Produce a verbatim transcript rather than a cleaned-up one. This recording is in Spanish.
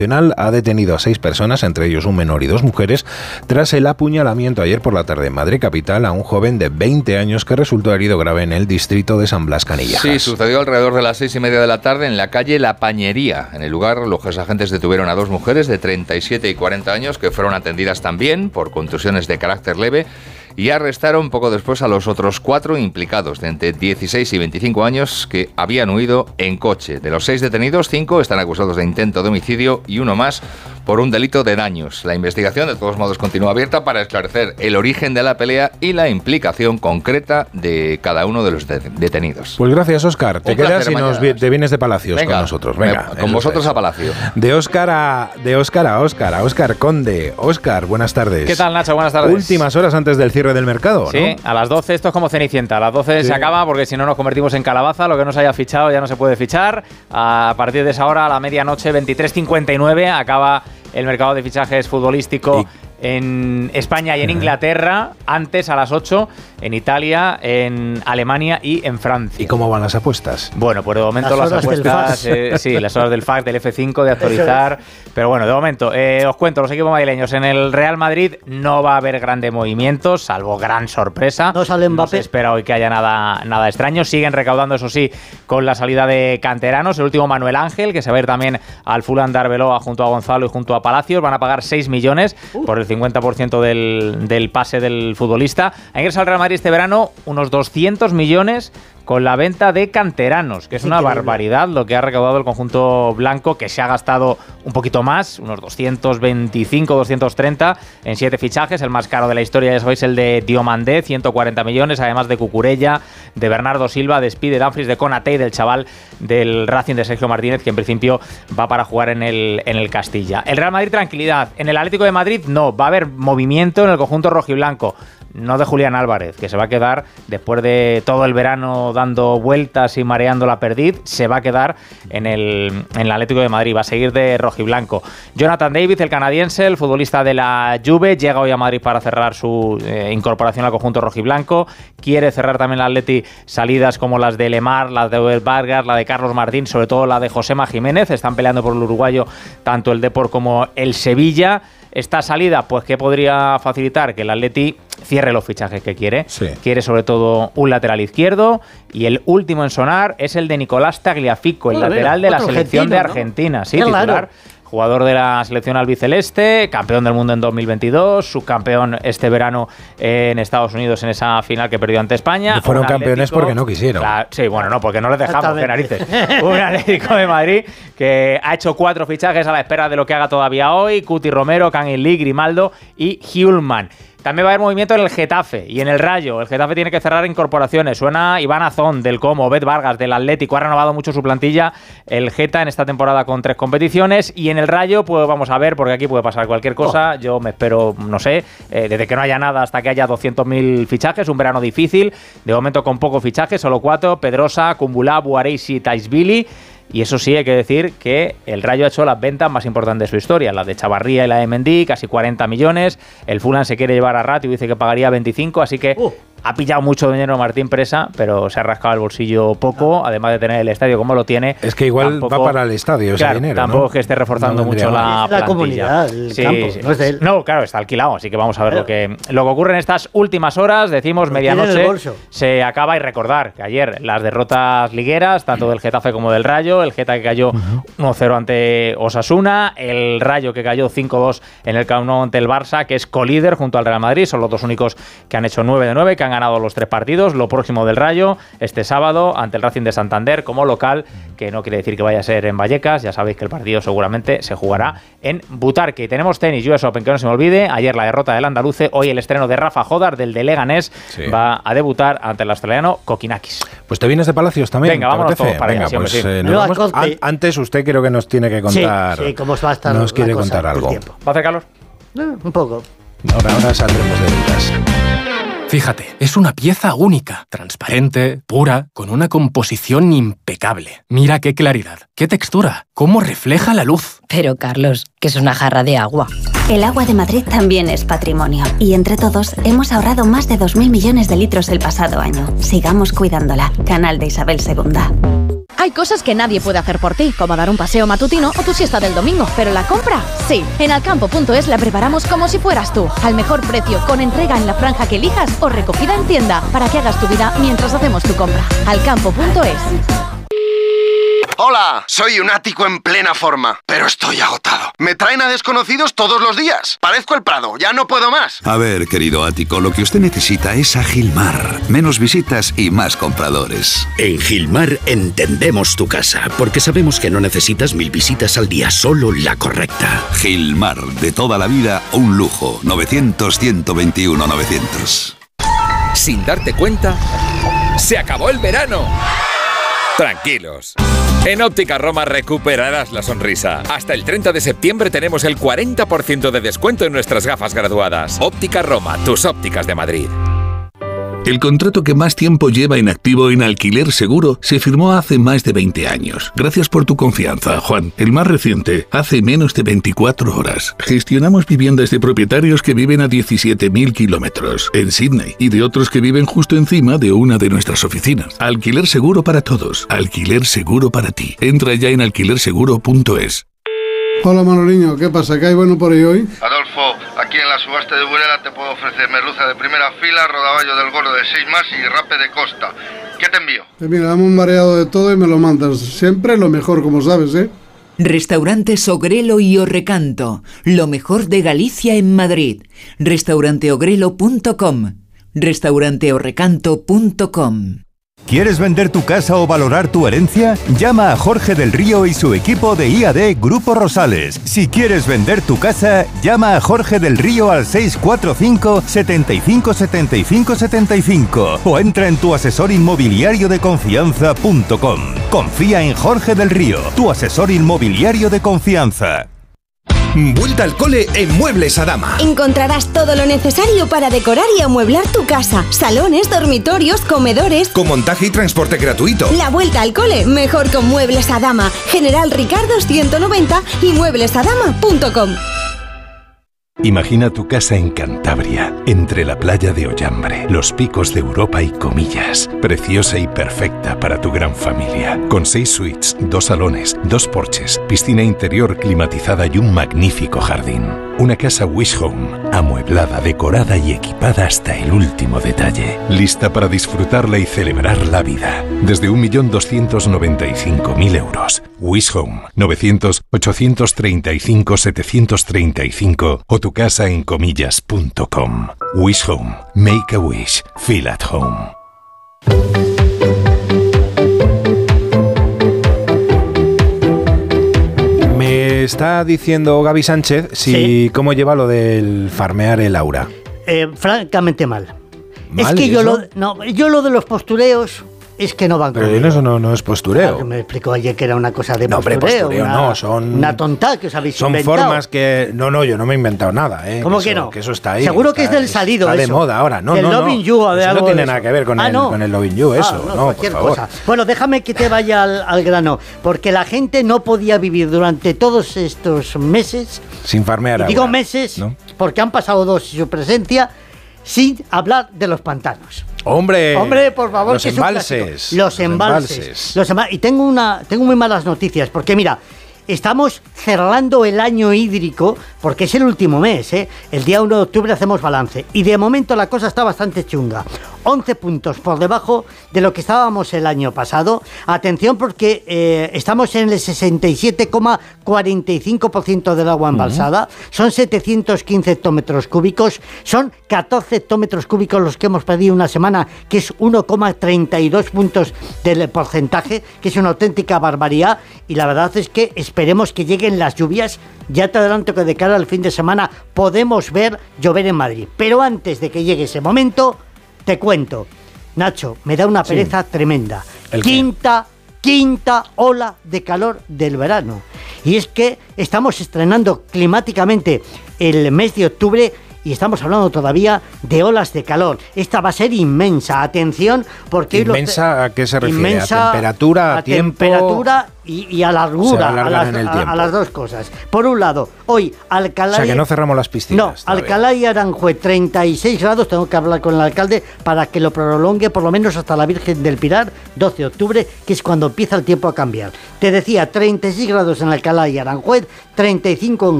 ha detenido a seis personas, entre ellos un menor y dos mujeres, tras el apuñalamiento ayer por la tarde en Madrid capital a un joven de veinte años que resultó herido grave en el distrito de San Blas Canillejas. Sí, sucedió alrededor de las seis y media de la tarde en la calle La Pañería. En el lugar, los agentes detuvieron a dos mujeres de treinta y siete y cuarenta años que fueron atendidas también por contusiones de carácter leve y arrestaron poco después a los otros cuatro implicados de entre dieciséis y veinticinco años que habían huido en coche. De los seis detenidos, cinco están acusados de intento de homicidio y uno más por un delito de daños. La investigación, de todos modos, continúa abierta para esclarecer el origen de la pelea y la implicación concreta de cada uno de los de- detenidos. Pues gracias, Óscar. Te Un quedas placer, y nos vi- te vienes de Palacios Venga, con nosotros. Venga, me- con vosotros a Palacio. De Óscar a de Óscar a Óscar, a Óscar Conde. Óscar, buenas tardes. ¿Qué tal, Nacho? Buenas tardes. Últimas horas antes del cierre del mercado, ¿no? Sí, a las doce esto es como Cenicienta. A las doce Sí. se acaba porque si no nos convertimos en calabaza. Lo que no se haya fichado ya no se puede fichar. A partir de esa hora, a la medianoche, veintitrés cincuenta y nueve, acaba el mercado de fichajes futbolístico Y en España y en Inglaterra. Antes, a las ocho, en Italia, en Alemania y en Francia. ¿Y cómo van las apuestas? Bueno, pues de momento Las las, horas del apuestas, fax. eh, sí, las horas del fax, del F cinco, de actualizar. Pero bueno, de momento, eh, os cuento, los equipos madrileños. En el Real Madrid no va a haber grandes movimientos, salvo gran sorpresa. No sale Mbappé. No se espera hoy que haya nada, nada extraño. Siguen recaudando, eso sí, con la salida de canteranos. El último, Manuel Ángel, que se va a ir también al Fulham de Arbeloa junto a Gonzalo y junto a Palacios. Van a pagar seis millones uh. por el cincuenta por ciento del, del pase del futbolista. Ha ingresado al Real Madrid este verano unos doscientos millones con la venta de canteranos, que es una Increíble. barbaridad lo que ha recaudado el conjunto blanco, que se ha gastado un poquito más, unos doscientos veinticinco, doscientos treinta en siete fichajes. El más caro de la historia, ya sabéis, el de Diomandé, ciento cuarenta millones, además de Cucurella, de Bernardo Silva, de Speedy, de Dumfries, de Konaté y del chaval del Racing de Sergio Martínez, que en principio va para jugar en el, en el Castilla. El Real Madrid, tranquilidad. En el Atlético de Madrid, no, va a haber movimiento en el conjunto rojiblanco. No de Julián Álvarez, que se va a quedar después de todo el verano dando vueltas y mareando la perdiz, se va a quedar en el, en el Atlético de Madrid, va a seguir de rojiblanco. Jonathan David, el canadiense, el futbolista de la Juve, llega hoy a Madrid para cerrar su eh, incorporación al conjunto rojiblanco. Quiere cerrar también el Atleti salidas como las de Lemar, las de Ober Vargas, la de Carlos Martín, sobre todo la de Josema Jiménez. Están peleando por el uruguayo tanto el Depor como el Sevilla. Esta salida, pues, ¿qué podría facilitar? Que el Atleti cierre los fichajes que quiere. Sí. Quiere sobre todo un lateral izquierdo, y el último en sonar es el de Nicolás Tagliafico, el Joder, lateral de la otro selección de argentino, ¿no? Argentina, sí, Qué titular. raro. Jugador de la selección albiceleste, campeón del mundo en dos mil veintidós, subcampeón este verano en Estados Unidos en esa final que perdió ante España. Fueron Un campeones Atlético, porque no quisieron. Claro, sí, bueno, no, porque no les dejamos, qué narices. Exactamente. Un Atlético de Madrid que ha hecho cuatro fichajes a la espera de lo que haga todavía hoy: Cuti Romero, Kangin Lee, Grimaldo y Hjulman. También va a haber movimiento en el Getafe y en el Rayo. El Getafe tiene que cerrar incorporaciones. Suena Iván Azón del Como, Bet Vargas del Atlético. Ha renovado mucho su plantilla el Geta en esta temporada con tres competiciones. Y en el Rayo, pues vamos a ver, porque aquí puede pasar cualquier cosa. Yo me espero, no sé, eh, desde que no haya nada hasta que haya doscientos mil fichajes. Un verano difícil. De momento con pocos fichajes, solo cuatro: Pedrosa, Kumbulá, Buareisi y Taisvili. Y eso sí, hay que decir que el Rayo ha hecho las ventas más importantes de su historia, la de Chavarría y la de Mendy, casi cuarenta millones. El Fulham se quiere llevar a Ratio y dice que pagaría veinticinco, así que uh. ha pillado mucho dinero Martín Presa, pero se ha rascado el bolsillo poco, además de tener el estadio como lo tiene. Es que igual tampoco, va para el estadio ese claro, dinero, tampoco ¿no? es que esté reforzando No mucho la, es la plantilla. comunidad, el sí, campo, sí. no es de él. No, claro, está alquilado, así que vamos a ver lo que, lo que ocurre en estas últimas horas. Decimos Lo tiene en el medianoche, bolso. se acaba. Y recordar que ayer las derrotas ligueras, tanto del Getafe como del Rayo, el Geta que cayó uno cero ante Osasuna, el Rayo que cayó cinco dos en el Camp Nou ante el Barça, que es colíder junto al Real Madrid. Son los dos únicos que han hecho nueve de nueve, que han ganado los tres partidos. Lo próximo del Rayo este sábado ante el Racing de Santander como local, que no quiere decir que vaya a ser en Vallecas. Ya sabéis que el partido seguramente se jugará en Butarque. Y tenemos tenis, U S Open, que no se me olvide. Ayer la derrota del andaluce, hoy el estreno de Rafa Jodar, del de Leganés. Sí. Va a debutar ante el australiano Kokinakis. Pues te vienes de Palacios también. Venga, vámonos todos para Venga, allá, pues, sí, eh, nos vamos. An- antes usted creo que nos tiene que contar. Sí, sí, cómo va a estar nos quiere cosa, contar algo. ¿Va a hacer calor? Eh, un poco. Ahora, ahora saldremos de dudas. Fíjate, es una pieza única, transparente, pura, con una composición impecable. Mira qué claridad, qué textura, cómo refleja la luz. Pero, Carlos, que es una jarra de agua. El agua de Madrid también es patrimonio. Y entre todos hemos ahorrado más de dos mil millones de litros el pasado año. Sigamos cuidándola. Canal de Isabel segunda. Hay cosas que nadie puede hacer por ti, como dar un paseo matutino o tu siesta del domingo, pero la compra, sí. En alcampo punto es la preparamos como si fueras tú, al mejor precio, con entrega en la franja que elijas o recogida en tienda, para que hagas tu vida mientras hacemos tu compra. alcampo punto es. Hola, soy un ático en plena forma, pero estoy agotado. Me traen a desconocidos todos los días. Parezco el Prado, ya no puedo más. A ver, querido ático, lo que usted necesita es a Gilmar. Menos visitas y más compradores. En Gilmar entendemos tu casa, porque sabemos que no necesitas mil visitas al día, solo la correcta. Gilmar, de toda la vida, un lujo. novecientos, ciento veintiuno, novecientos. Sin darte cuenta, se acabó el verano. Tranquilos. En Óptica Roma recuperarás la sonrisa. Hasta el treinta de septiembre tenemos el cuarenta por ciento de descuento en nuestras gafas graduadas. Óptica Roma, tus ópticas de Madrid. El contrato que más tiempo lleva en activo en Alquiler Seguro se firmó hace más de veinte años. Gracias por tu confianza, Juan. El más reciente, hace menos de veinticuatro horas. Gestionamos viviendas de propietarios que viven a diecisiete mil kilómetros en Sydney y de otros que viven justo encima de una de nuestras oficinas. Alquiler Seguro para todos. Alquiler Seguro para ti. Entra ya en alquiler seguro punto es. Hola Manoliño, ¿qué pasa? ¿Qué hay bueno por ahí hoy? Adolfo, aquí en la subasta de Burela te puedo ofrecer merluza de primera fila, rodaballo del gordo de seis más y rape de costa. ¿Qué te envío? Pues mira, dame un mareado de todo y me lo mandas. Siempre lo mejor, como sabes, ¿eh? Restaurantes Ogrelo y Orrecanto, lo mejor de Galicia en Madrid. restaurante ogrelo punto com, restaurante orrecanto punto com. ¿Quieres vender tu casa o valorar tu herencia? Llama a Jorge del Río y su equipo de I A D Grupo Rosales. Si quieres vender tu casa, llama a Jorge del Río al seis cuatro cinco, setenta y cinco, setenta y cinco, setenta y cinco o entra en tu asesor inmobiliario de confianza punto com. Confía en Jorge del Río, tu asesor inmobiliario de confianza. Vuelta al cole en Muebles Adama. Encontrarás todo lo necesario para decorar y amueblar tu casa. Salones, dormitorios, comedores. Con montaje y transporte gratuito. La vuelta al cole, mejor con Muebles Adama. General Ricardo ciento noventa y muebles adama punto com. Imagina tu casa en Cantabria, entre la playa de Ollambre, los picos de Europa y Comillas. Preciosa y perfecta para tu gran familia. Con seis suites, dos salones, dos porches, piscina interior climatizada y un magnífico jardín. Una casa Wish Home, amueblada, decorada y equipada hasta el último detalle. Lista para disfrutarla y celebrar la vida. Desde un millón doscientos noventa y cinco mil euros. Wish Home, novecientos, ochocientos treinta y cinco, setecientos treinta y cinco o tu casa en comillas punto com. Wish Home. Make a wish. Feel at home. Me está diciendo Gaby Sánchez si ¿Sí? cómo lleva lo del farmear el aura. Eh, francamente mal. ¿Mal? Es que ¿Y yo eso? lo, no, yo lo de los postureos es que no van Pero conmigo. eso no, no es postureo. Claro, me explicó ayer que era una cosa de No, hombre, postureo. postureo una, no, son... Una tonta que os habéis Son inventado. formas que... No, no, yo no me he inventado nada, ¿eh? ¿Cómo que que eso, no? Que eso está ahí. Seguro está, que es del salido Está de eso. moda ahora. No, Del no, no. loving you o de Eso algo no de tiene eso. nada que ver con, Ah, el, no. con el loving you, Ah, eso. no, No, cualquier por favor. cosa. Bueno, déjame que te vaya al, al grano, porque la gente no podía vivir durante todos estos meses, Sin farmear y aura. digo meses, ¿no? porque han pasado dos y su presencia, sin hablar de los pantanos. Hombre, Hombre, por favor, los que es un embalses. clásico. Los embalses. embalses. Los emba- y tengo una, tengo muy malas noticias, porque mira, estamos cerrando el año hídrico, porque es el último mes, ¿eh? El día uno de octubre hacemos balance, y de momento la cosa está bastante chunga. once puntos por debajo de lo que estábamos el año pasado. Atención, porque eh, estamos en el sesenta y siete coma cuarenta y cinco por ciento del agua embalsada. Uh-huh. Son setecientos quince hectómetros cúbicos. Son catorce hectómetros cúbicos los que hemos perdido una semana, que es uno coma treinta y dos puntos del porcentaje, que es una auténtica barbaridad. Y la verdad es que esperemos que lleguen las lluvias. Ya te adelanto que de cara al fin de semana podemos ver llover en Madrid. Pero antes de que llegue ese momento, te cuento, Nacho, me da una pereza sí. tremenda. Quinta, quinta ola de calor del verano. Y es que estamos estrenando climáticamente el mes de octubre y estamos hablando todavía de olas de calor. Esta va a ser inmensa, atención, porque... ¿Inmensa los, a qué se refiere? Inmensa, ¿A temperatura, a, a tiempo? temperatura y, y a largura, a las, a, a las dos cosas. Por un lado, hoy Alcalá... O sea, que no cerramos las piscinas. No, todavía. Alcalá y Aranjuez, treinta y seis grados, tengo que hablar con el alcalde para que lo prolongue por lo menos hasta la Virgen del Pilar, doce de octubre, que es cuando empieza el tiempo a cambiar. Te decía, treinta y seis grados en Alcalá y Aranjuez, treinta y cinco en